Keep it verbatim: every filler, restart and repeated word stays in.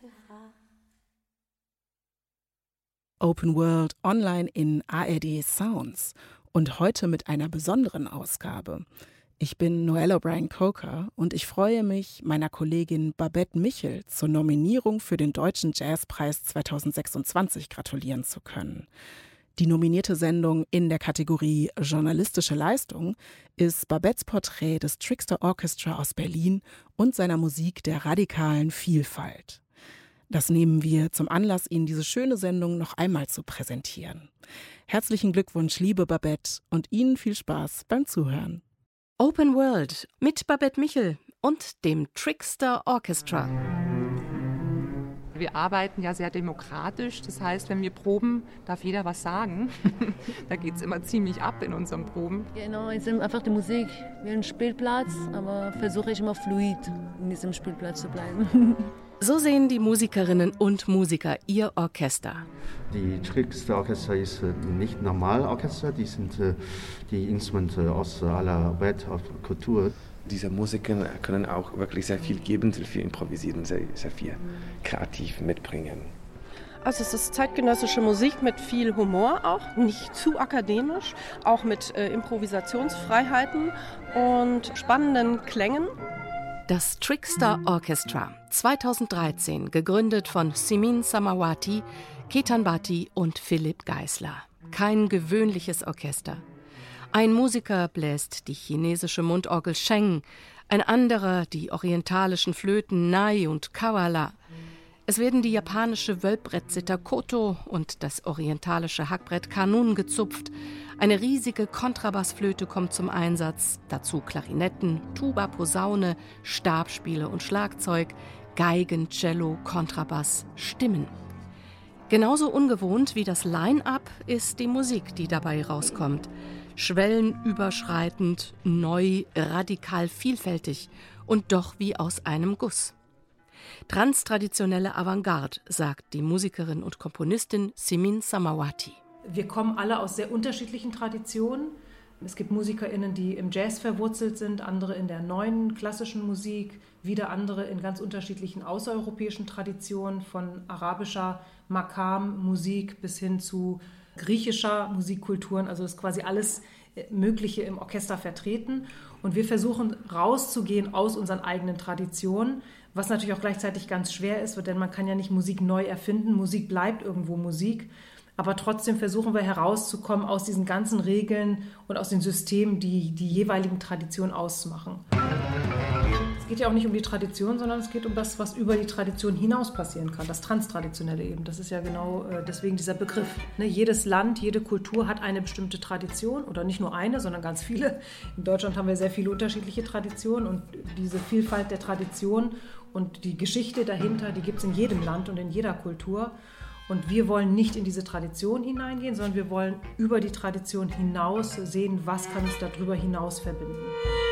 Open World online in A R D Sounds und heute mit einer besonderen Ausgabe. Ich bin Noelle O'Brien-Coker und ich freue mich, meiner Kollegin Babette Michel zur Nominierung für den Deutschen Jazzpreis zweitausendsechsundzwanzig gratulieren zu können. Die nominierte Sendung in der Kategorie Journalistische Leistung ist Babettes Porträt des Trickster Orchestra aus Berlin und seiner Musik der radikalen Vielfalt. Das nehmen wir zum Anlass, Ihnen diese schöne Sendung noch einmal zu präsentieren. Herzlichen Glückwunsch, liebe Babette, und Ihnen viel Spaß beim Zuhören. Open World mit Babette Michel und dem Trickster Orchestra. Wir arbeiten ja sehr demokratisch, das heißt, wenn wir proben, darf jeder was sagen. Da geht es immer ziemlich ab in unseren Proben. Genau, es ist einfach die Musik wie ein Spielplatz, aber versuche ich immer fluid in diesem Spielplatz zu bleiben. So sehen die Musikerinnen und Musiker ihr Orchester. Die Trickster Orchester ist nicht normal Orchester, die sind die Instrumente aus aller Welt, aus Kultur. Diese Musiker können auch wirklich sehr viel geben, sehr viel improvisieren, sehr, sehr viel kreativ mitbringen. Also es ist zeitgenössische Musik mit viel Humor auch, nicht zu akademisch, auch mit äh, Improvisationsfreiheiten und spannenden Klängen. Das Trickster Orchestra, zweitausenddreizehn, gegründet von Simin Samawati, Ketan Bhatti und Philipp Geisler. Kein gewöhnliches Orchester. Ein Musiker bläst die chinesische Mundorgel Sheng, ein anderer die orientalischen Flöten Nai und Kawala. Es werden die japanische Wölbbrettzither Koto und das orientalische Hackbrett Kanun gezupft. Eine riesige Kontrabassflöte kommt zum Einsatz, dazu Klarinetten, Tuba, Posaune, Stabspiele und Schlagzeug, Geigen, Cello, Kontrabass, Stimmen. Genauso ungewohnt wie das Line-up ist die Musik, die dabei rauskommt. Schwellenüberschreitend, neu, radikal vielfältig und doch wie aus einem Guss. Transtraditionelle Avantgarde, sagt die Musikerin und Komponistin Simin Samawati. Wir kommen alle aus sehr unterschiedlichen Traditionen. Es gibt MusikerInnen, die im Jazz verwurzelt sind, andere in der neuen klassischen Musik, wieder andere in ganz unterschiedlichen außereuropäischen Traditionen, von arabischer Makam-Musik bis hin zu griechischer Musikkulturen. Also ist quasi alles Mögliche im Orchester vertreten. Und wir versuchen rauszugehen aus unseren eigenen Traditionen, was natürlich auch gleichzeitig ganz schwer ist, denn man kann ja nicht Musik neu erfinden. Musik bleibt irgendwo Musik. Aber trotzdem versuchen wir herauszukommen aus diesen ganzen Regeln und aus den Systemen, die die jeweiligen Traditionen ausmachen. Es geht ja auch nicht um die Tradition, sondern es geht um das, was über die Tradition hinaus passieren kann, das Transtraditionelle eben. Das ist ja genau äh, deswegen dieser Begriff. Ne? Jedes Land, jede Kultur hat eine bestimmte Tradition oder nicht nur eine, sondern ganz viele. In Deutschland haben wir sehr viele unterschiedliche Traditionen und diese Vielfalt der Traditionen und die Geschichte dahinter, die gibt es in jedem Land und in jeder Kultur. Und wir wollen nicht in diese Tradition hineingehen, sondern wir wollen über die Tradition hinaus sehen, was kann uns darüber hinaus verbinden.